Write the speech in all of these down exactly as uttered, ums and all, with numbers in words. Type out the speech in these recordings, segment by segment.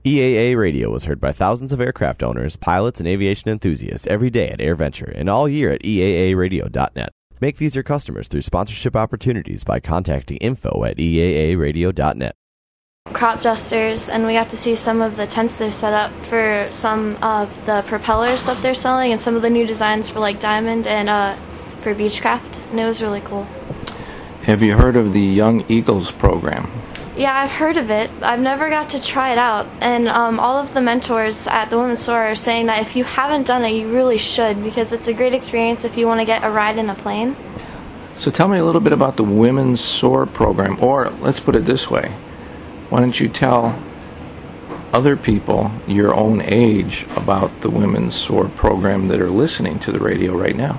E A A Radio was heard by thousands of aircraft owners, pilots, and aviation enthusiasts every day at AirVenture and all year at E A A radio dot net. Make these your customers through sponsorship opportunities by contacting info at E A A radio dot net. Crop dusters, and we got to see some of the tents they've set up for some of the propellers that they're selling and some of the new designs for like Diamond and uh, for Beechcraft, and it was really cool. Have you heard of the Young Eagles program? Yeah, I've heard of it. I've never got to try it out, and um, all of the mentors at the Women's Soar are saying that if you haven't done it, you really should, because it's a great experience if you want to get a ride in a plane. So tell me a little bit about the Women's Soar program, or let's put it this way. Why don't you tell other people your own age about the Women's Soar program that are listening to the radio right now?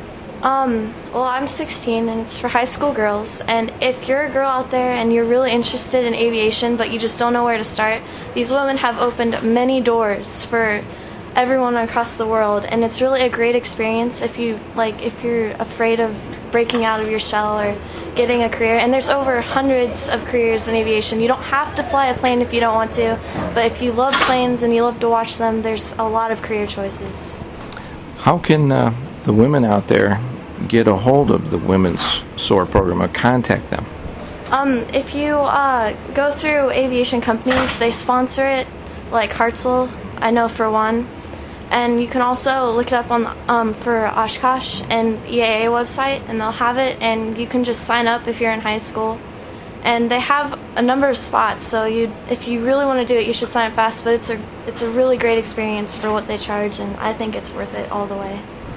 Um, well, I'm sixteen, and it's for high school girls, and if you're a girl out there and you're really interested in aviation, but you just don't know where to start, these women have opened many doors for everyone across the world, and it's really a great experience if you, like, if you're afraid of breaking out of your shell or getting a career, and there's over hundreds of careers in aviation. You don't have to fly a plane if you don't want to, but if you love planes and you love to watch them, there's a lot of career choices. How can uh, the women out there get a hold of the Women's Soar program or contact them? Um, if you uh, go through aviation companies, they sponsor it, like Hartzell, I know for one. And you can also look it up on um, for Oshkosh and E A A website, and they'll have it, and you can just sign up if you're in high school. And they have a number of spots, so you, if you really want to do it, you should sign up fast. But it's a it's a really great experience for what they charge, and I think it's worth it all the way.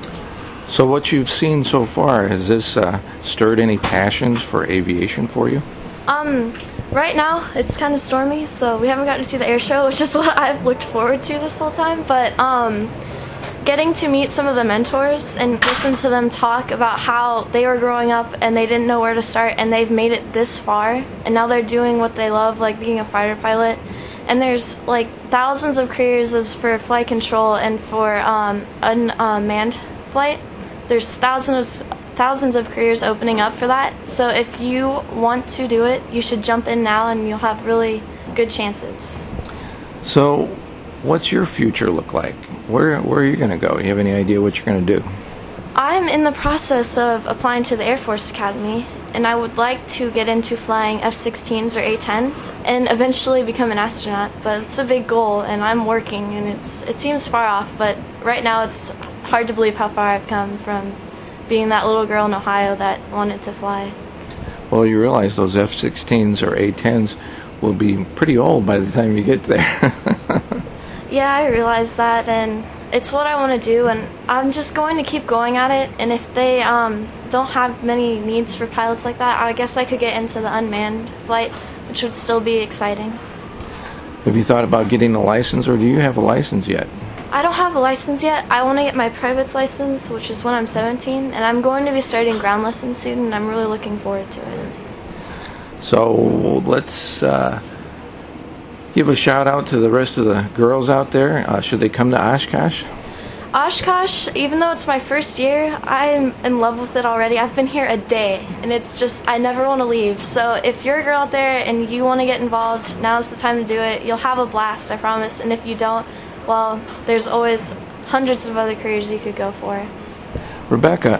So what you've seen so far, has this uh, stirred any passions for aviation for you? Um, right now it's kind of stormy, so we haven't got to see the air show, which is what I've looked forward to this whole time. But um, getting to meet some of the mentors and listen to them talk about how they were growing up and they didn't know where to start, and they've made it this far, and now they're doing what they love, like being a fighter pilot. And there's like thousands of careers as for flight control and for um, unmanned flight. There's thousands of, thousands of careers opening up for that. So if you want to do it, you should jump in now, and you'll have really good chances. So what's your future look like? Where where are you going to go? Do you have any idea what you're going to do? I'm in the process of applying to the Air Force Academy, and I would like to get into flying F sixteens or A tens and eventually become an astronaut. But it's a big goal, and I'm working, and it's it seems far off, but right now it's hard to believe how far I've come from being that little girl in Ohio that wanted to fly. Well, you realize those F sixteens or A tens will be pretty old by the time you get there. Yeah, I realize that, and it's what I want to do, and I'm just going to keep going at it. And if they um, don't have many needs for pilots like that, I guess I could get into the unmanned flight, which would still be exciting. Have you thought about getting a license, or do you have a license yet? I don't have a license yet. I want to get my private's license, which is when I'm seventeen, and I'm going to be starting ground lessons soon, and I'm really looking forward to it. So let's uh, give a shout out to the rest of the girls out there. Uh, should they come to Oshkosh? Oshkosh, even though it's my first year, I'm in love with it already. I've been here a day, and it's just, I never want to leave. So if you're a girl out there and you want to get involved, now's the time to do it. You'll have a blast, I promise. And if you don't, well, there's always hundreds of other careers you could go for. Rebecca,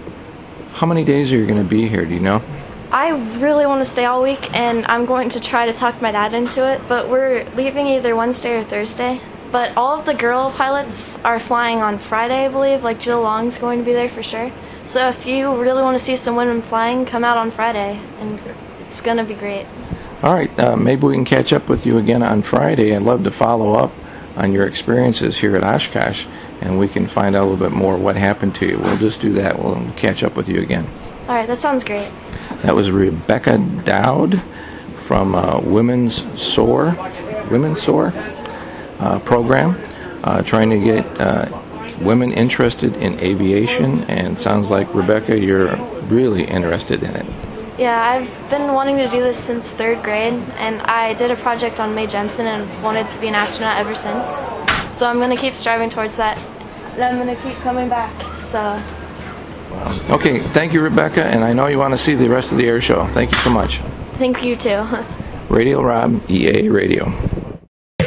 how many days are you going to be here, do you know? I really want to stay all week, and I'm going to try to talk my dad into it, but we're leaving either Wednesday or Thursday. But all of the girl pilots are flying on Friday, I believe. Like Jill Long's going to be there for sure. So if you really want to see some women flying, come out on Friday, and it's going to be great. All right, uh, maybe we can catch up with you again on Friday. I'd love to follow up on your experiences here at Oshkosh, and we can find out a little bit more what happened to you. We'll just do that. We'll catch up with you again. All right, that sounds great. That was Rebecca Dowd from uh, Women's Soar, Women's Soar uh, program, uh, trying to get uh, women interested in aviation. And sounds like, Rebecca, you're really interested in it. Yeah, I've been wanting to do this since third grade, and I did a project on Mae Jemison and wanted to be an astronaut ever since. So I'm going to keep striving towards that, and I'm going to keep coming back. So. Okay, thank you, Rebecca, and I know you want to see the rest of the air show. Thank you so much. Thank you, too. Radio Rob, E A Radio.